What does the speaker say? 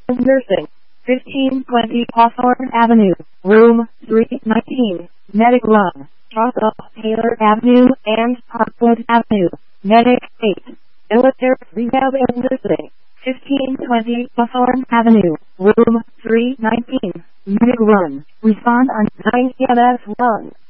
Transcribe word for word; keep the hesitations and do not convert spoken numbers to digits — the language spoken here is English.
Nursing. fifteen twenty Hawthorne Avenue, Room three nineteen, Medic Run, Chaucer, Taylor Avenue, and Parkwood Avenue, Medic eight. Military Rehab and Nursing. fifteen twenty Hawthorne Avenue, Room three nineteen, Medic Run. Respond on nine M S one.